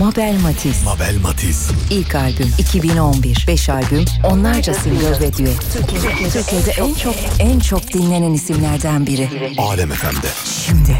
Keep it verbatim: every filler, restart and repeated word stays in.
Mabel Matiz. Mabel Matiz. İlk albüm iki bin on bir. beş albüm, onlarca single ve düet. Türkiye'de, Türkiye'de en çok en çok dinlenen isimlerden biri. Alem F M'de. Şimdi